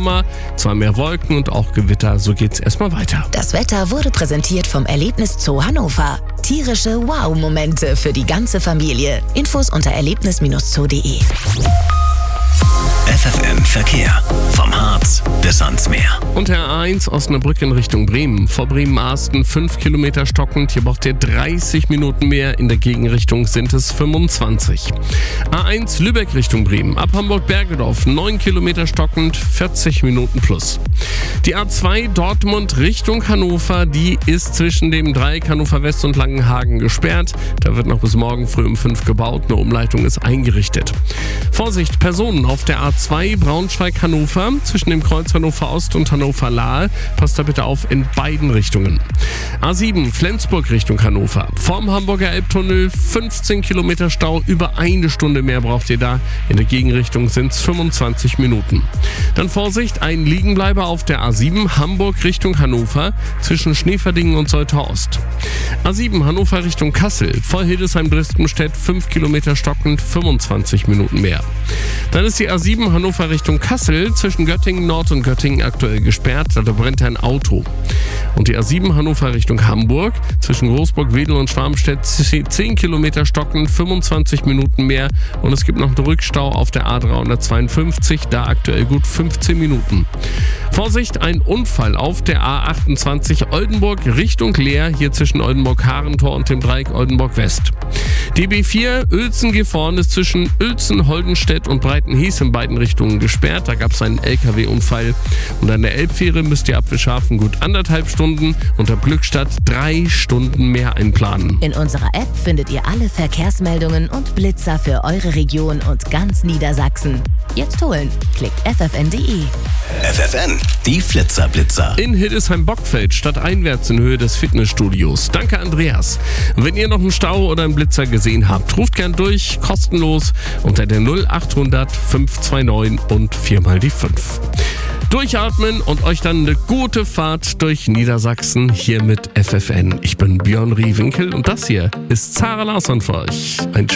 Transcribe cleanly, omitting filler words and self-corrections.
wärmer, zwar mehr Wolken und auch Gewitter, so geht's erstmal weiter. Das Wetter wurde präsentiert vom Erlebniszoo Hannover. Tierische Wow-Momente für die ganze Familie. Infos unter erlebnis-zoo.de. FFN Verkehr. Vom Harz bis ans Meer. Und der A1 Osnabrück in Richtung Bremen. Vor Bremen-Arsten 5 Kilometer stockend. Hier braucht ihr 30 Minuten mehr. In der Gegenrichtung sind es 25. A1 Lübeck Richtung Bremen. Ab Hamburg-Bergedorf 9 Kilometer stockend, 40 Minuten plus. Die A2 Dortmund Richtung Hannover, die ist zwischen dem Dreieck Hannover West und Langenhagen gesperrt. Da wird noch bis morgen früh um 5 gebaut. Eine Umleitung ist eingerichtet. Vorsicht, Personen auf der A2 Braunschweig-Hannover zwischen dem Kreuz Hannover Ost und Hannover Lahe. Passt da bitte auf in beiden Richtungen. A7 Flensburg Richtung Hannover. Vorm Hamburger Elbtunnel 15 Kilometer Stau. Über eine Stunde mehr braucht ihr da. In der Gegenrichtung sind es 25 Minuten. Dann Vorsicht, ein Liegenbleiber auf der A7 Hamburg Richtung Hannover zwischen Schneeverdingen und Soltau Ost. A7 Hannover Richtung Kassel. Vor Hildesheim-Dresdenstedt 5 Kilometer stockend, 25 Minuten mehr. Dann ist die A7 Hannover Richtung Kassel zwischen Göttingen Nord und Göttingen aktuell gesperrt. Da brennt ein Auto. Und die A7 Hannover Richtung Hamburg zwischen Großburg, Wedel und Schwarmstedt 10 Kilometer stockend, 25 Minuten mehr. Und es gibt noch einen Rückstau auf der A352, da aktuell gut 15 Minuten. Vorsicht, ein Unfall auf der A28 Oldenburg Richtung Leer, hier zwischen Oldenburg-Harentor und dem Dreieck Oldenburg-West. DB4 Uelzen-Gifhorn ist zwischen Uelzen, Holdenstedt und Breitenhies in beiden Richtungen gesperrt. Da gab es einen LKW-Unfall. Und an der Elbfähre müsst ihr ab Fischhafen gut 1,5 Stunden und ab Glückstadt 3 Stunden mehr einplanen. In unserer App findet ihr alle Verkehrsmeldungen und Blitzer für eure Region und ganz Niedersachsen. Jetzt holen. Klickt ffn.de. FFN, die Flitzer-Blitzer. In Hildesheim-Bockfeld stadteinwärts in Höhe des Fitnessstudios. Danke, Andreas. Wenn ihr noch einen Stau oder einen Blitzer gesehen habt, ruft gern durch, kostenlos unter der 0800 529 und 4 die 5. Durchatmen und euch dann eine gute Fahrt durch Niedersachsen hier mit FFN. Ich bin Björn Rievinkel und das hier ist Zara Larsson für euch. Ein